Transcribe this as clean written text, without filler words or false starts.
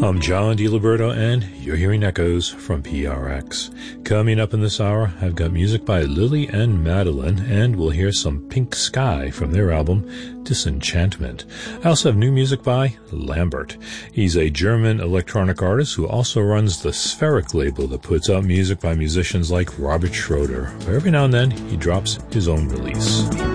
I'm John DiLiberto, and you're hearing Echoes from PRX. Coming up in this hour, I've got music by Lily and Madeline, and we'll hear some Pink Sky from their album Disenchantment. I also have new music by Lambert. He's a German electronic artist who also runs the Spheric label that puts out music by musicians like Robert Schroeder. But every now and then, he drops his own release.